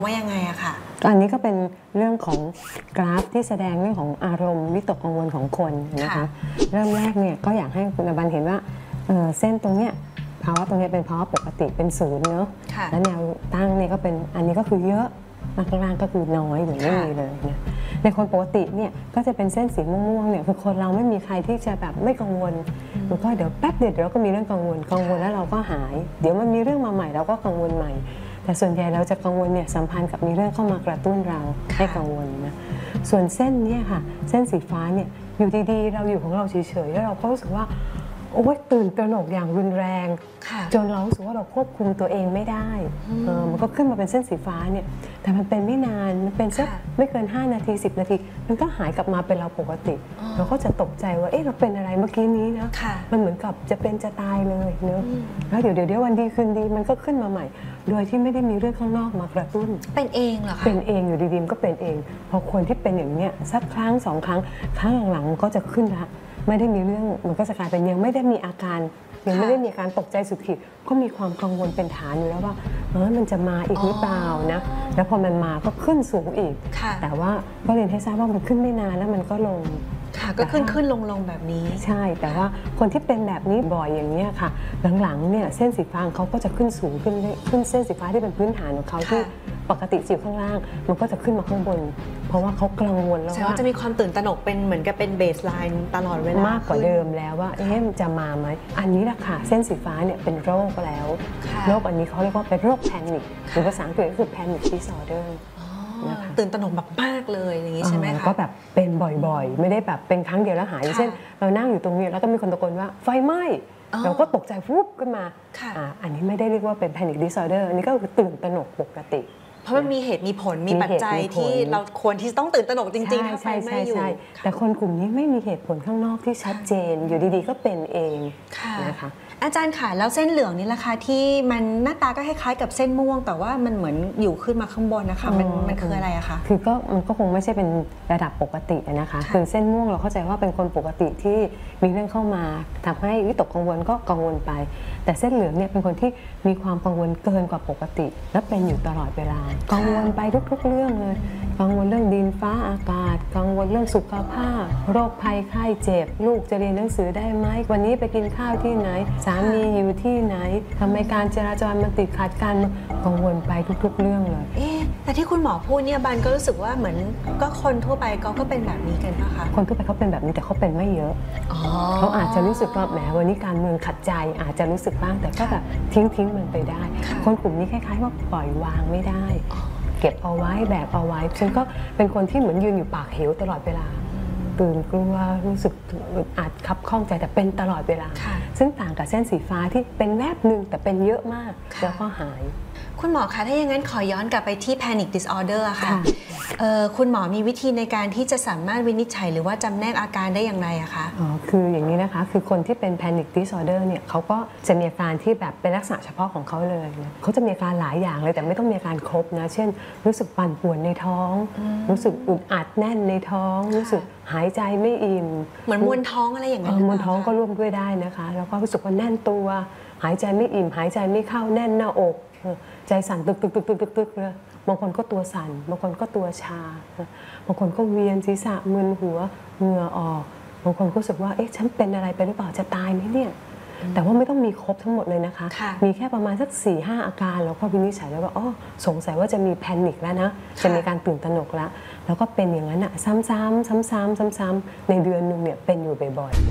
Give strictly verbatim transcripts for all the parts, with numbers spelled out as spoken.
ว่ายังไงอะค่ะอันนี้ก็เป็นเรื่องของกราฟที่แสดงเรื่องของอารมณ์วิตกกังวลของคนนะคะเริ่มแรกเนี่ยก็อยากให้คุณอบันเห็นว่า เ, เส้นตรงเนี้ยภาวะตรงนี้เป็นภาวะปกติเป็นศูนย์เนาะแล้วแนวตั้งเนี่ยก็เป็นอันนี้ก็คือเยอะข้างล่างก็คือน้อยหรือไม่มีเลยเนี่ยในคนปกติเนี่ยก็จะเป็นเส้นสีม่วงๆเนี่ยคือคนเราไม่มีใครที่จะแบบไม่กังวลมันก็เดี๋ยวแป๊บเดียวเดี๋ยวก็มีเรื่องกังวลกังวลแล้วเราก็หายเดี๋ยวมันมีเรื่องมาใหม่เราก็กังวลใหม่แต่ส่วนใหญ่เราจะกังวลเนี่ยสัมพันธ์กับมีเรื่องเข้ามากระตุ้นเราให้กังวลนะส่วนเส้นเนี่ยค่ะเส้นสีฟ้าเนี่ยอยู่ดีๆเราอยู่ของเราเฉยๆแล้วเราก็รู้สึกว่าโอ้ยตื่นตระหนกอย่างรุนแรงจนเรารู้สึกว่าเราควบคุมตัวเองไม่ได้เออมันก็ขึ้นมาเป็นเส้นสีฟ้าเนี่ยแต่มันเป็นไม่นานมันเป็นสักไม่เกินห้านาทีสิบนาทีมันก็หายกลับมาเป็นเราปกติเราก็จะตกใจว่าเอ๊ะเราเป็นอะไรเมื่อกี้นี้นะมันเหมือนกับจะเป็นจะตายเลยเนอะแล้วเดี๋ยวเดี๋ยววันดีคืนดีมันก็ขึ้นมาใหม่โดยที่ไม่ได้มีเรื่องข้างนอกมากระตุ้นเป็นเองเหรอคะเป็นเองอยู่ดีๆมันก็เป็นเองพอคนที่เป็นอย่างเนี้ยสักครั้งสองครั้งครั้งหลังๆมันก็จะขึ้นละไม่ได้มีเรื่องมันก็จะกลายเป็นยังไม่ได้มีอาการยังไม่ได้มีการตกใจสุดขีดก็มีความกังวลเป็นฐานอยู่แล้วว่าเออมันจะมาอีกหรือเปล่านะแล้วพอมันมาก็ขึ้นสูงอีกแต่ว่าก็เรียนให้ทราบว่ามันขึ้นไม่นานแล้วมันก็ลงค่ะก็ขึ้นขึ้นลงลงแบบนี้ใช่แต่ว่าคนที่เป็นแบบนี้บ่อยอย่างนี้ค่ะหลังๆเนี่ยเส้นสีฟ้าเขาก็จะขึ้นสูงขึ้นขึ้นเส้นสีฟ้าที่เป็นพื้นฐานของเขาที่ปกติสิวข้างล่างมันก็จะขึ้นมาข้างบนเพราะว่าเขากังวลแล้วว่าจะมีความตื่นตระหนกเป็นเหมือนกับเป็นเบสไลน์ตลอดเวลามากกว่าเดิมแล้วว่าเอ๊ะมันจะมาไหมอันนี้แหละค่ะเส้นสีฟ้าเนี่ยเป็นโรคแล้วโรคอันนี้เขาเรียกว่าเป็นโรคแพนิคหรือภาษาอังกฤษก็คือ panic disorder ตื่นตระหนกแบบมากเลยอย่างนี้ใช่ไหมคะก็แบบเป็นบ่อยๆไม่ได้แบบเป็นครั้งเดียวแล้วหายเช่นเรานั่งอยู่ตรงนี้แล้วก็มีคนตะโกนว่าไฟไหม้เราก็ตกใจฟุบขึ้นมาอันนี้ไม่ได้เรียกว่าเป็น panic disorder อันนี้ก็คือตื่นตระหนกปกติเพราะมันมีเหตุมีผลมีปัจจัยที่เราควรที่ต้องตื่นตระหนกจริงๆถ้าไฟไหม้อยู่แต่คนกลุ่มนี้ไม่มีเหตุผลข้างนอกที่ชัดเจนอยู่ดีๆก็เป็นเองนะคะอาจารย์ค่ะแล้วเส้นเหลืองนี่ล่ะคะที่มันหน้าตาก็คล้ายๆกับเส้นม่วงแต่ว่ามันเหมือนอยู่ขึ้นมาข้างบนนะคะมันมันคืออะไรอะคะคือก็มันก็คงไม่ใช่เป็นระดับปกตินะคะคือเส้นม่วงเราเข้าใจว่าเป็นคนปกติที่มีเรื่องเข้ามาทำให้วิตกกังวลก็กังวลไปแต่เส้นเหลืองเนี่ยเป็นคนที่มีความกังวลเกินกว่าปกติและเป็นอยู่ตลอดเวลากังวลไปทุกๆเรื่องเลยกังวลเรื่องดินฟ้าอากาศกังวลเรื่องสุขภาพโรคภัยไข้เจ็บลูกจะเรียนหนังสือได้ไหมวันนี้ไปกินข้าวที่ไหนสามีอยู่ที่ไหนทำไมการจราจรมันติดขัดกันกังวลไปทุกๆเรื่องเลยเอ๊ะแต่ที่คุณหมอพูดเนี่ยบันก็รู้สึกว่าเหมือนก็คนทั่วไปก็ก็เป็นแบบนี้กันป่ะคะคนทั่วไปเขาเป็นแบบนี้แต่เขาเป็นไม่เยอะเขาอาจจะรู้สึกว่าแหมวันนี้การเมืองขัดใจอาจจะรู้สึกบ้างแต่ก็แบบทิ้งทิ้งมันไปได้คนกลุ่มนี้คล้ายๆว่าปล่อยวางไม่ได้เก็บเอาไว้แบบเอาไว้ฉันก็เป็นคนที่เหมือนยืนอยู่ปากเหวตลอดเวลาตื่นกลัวรู้สึกอาจขับข้องใจแต่เป็นตลอดเวลาซึ่งต่างกับเส้นสีฟ้าที่เป็นแวบหนึ่งแต่เป็นเยอะมากแล้วก็หายคุณหมอคะถ้าอย่างนั้นขอย้อนกลับไปที่ panic disorder อะค่ะคุณหมอมีวิธีในการที่จะสามารถวินิจฉัยหรือว่าจำแนกอาการได้อย่างไรอะคะอ๋อคืออย่างนี้นะคะคือคนที่เป็น panic disorder เนี่ยเขาก็จะมีอาการที่แบบเป็นลักษณะเฉพาะของเขาเลยนะเขาจะมีอาการหลายอย่างเลยแต่ไม่ต้องมีอาการครบนะเช่นรู้สึกปั่นป่วนในท้องรู้สึกอึดอัดแน่นในท้องรู้สึกหายใจไม่อิ่มเหมือนมวนท้องอะไรอย่างนั้นมวนท้องก็ร่วมด้วยได้นะคะแล้วก็รู้สึกว่าแน่นตัวหายใจไม่อิ่มหายใจไม่เข้าแน่นหน้าอกใจสั่นตึกตึกตึกตึกตึกตึกเลยบางคนก็ตัวสั่นบางคนก็ตัวชาบางคนก็เวียนศีรษะมึนหัวเหงื่อออกบางคนก็รู้สึกว่าเอ๊ะฉันเป็นอะไรไปหรือเปล่าจะตายไหมเนี่ยแต่ว่าไม่ต้องมีครบทั้งหมดเลยนะคะมีแค่ประมาณสัก สี่ห้า อาการแล้วก็วินิจฉัยแล้วว่าอ๋อสงสัยว่าจะมีแพนิคแล้วนะจะมีการตื่นตระหนกแล้วแล้วก็เป็นอย่างนั้นอะซ้ำๆซ้ำๆซ้ำๆในเดือนนึงเนี่ยเป็นอยู่บ่อยๆ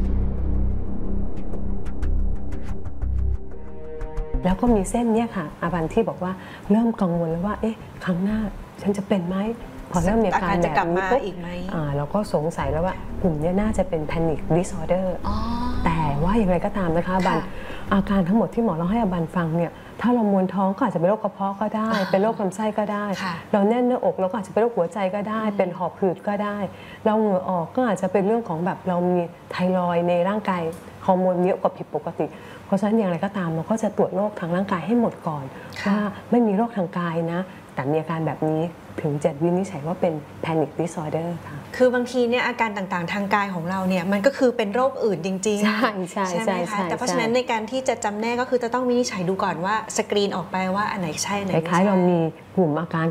แล้วก็มีเส้นเนี่ยค่ะอาบันที่บอกว่าเริ่มกังวลแล้วว่าเอ๊ะครั้งหน้าฉันจะเป็นไหมพอเริ่มมีอาการแบบนี้ปุ๊บเราก็สงสัยแล้วว่ากลุ่มนี้น่าจะเป็น panic disorder แต่ว่าอย่างไรก็ตามนะคะอาบันอาการทั้งหมดที่หมอเล่าให้อาบันฟังเนี่ยถ้าเรามวนท้องก็อาจจะเป็นโรคกระเพาะก็ได้เป็นโรคลำไส้ก็ได้เราแน่นหน้าอกเราก็อาจจะเป็นโรคหัวใจก็ได้เป็นหอบหืดก็ได้เราเหงื่อออกก็อาจจะเป็นเรื่องของแบบเรามีไทรอยด์ในร่างกายฮอร์โมนเยอะกว่าผิดปกติเพราะฉะนั้นอย่างไรก็ตามเราก็จะตรวจโรคทางร่างกายให้หมดก่อนว่าไม่มีโรคทางกายนะแต่มีอาการแบบนี้ถึงจะวินิจฉัยว่าเป็น panic disorder ค่ะคือบางทีเนี่ยอาการต่างๆทางกายของเราเนี่ยมันก็คือเป็นโรคอื่นจริงๆใช่ใช่ใช่ไหมใช่คะใช่แต่เพราะฉะนั้นในการที่จะจำแนกก็คือจะต้องวินิจฉัยดูก่อนว่าสกรีนออกไปว่าอันไหนใช่อันไหนคไม่ล้ายๆใช่เรามีกลุ่มอาการ